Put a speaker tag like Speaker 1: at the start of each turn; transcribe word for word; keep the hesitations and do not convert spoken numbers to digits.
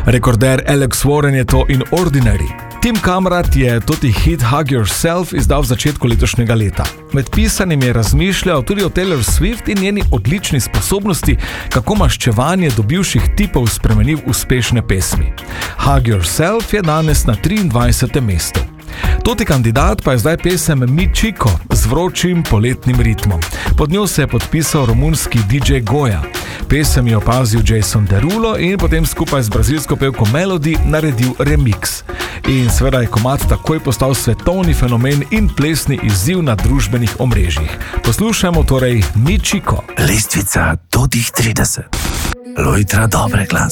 Speaker 1: Rekorder Alex Warren je to in Ordinary. Tim Kamrat je toti hit Hug Yourself izdal v začetku letošnjega leta. Med pisanjem je razmišljal tudi o Taylor Swift in njeni odlični sposobnosti, kako maščevanje do bivših tipov spremeni v uspešne pesmi. Hug Yourself je danes na triindvajsetem mestu. Toti kandidat pa je zdaj pesem Mi Chico z vročim poletnim ritmom. Pod njo se je podpisal romunski D J Goja. Pesem je opazil Jason Derulo in potem skupaj z brazilsko pevko Melody naredil remix. In seveda je komad takoj postal svetovni fenomen in plesni izziv na družbenih omrežjih. Poslušajmo torej Mi Chico.
Speaker 2: Lestvica do tih trideset. Lojtra dobre glasbe.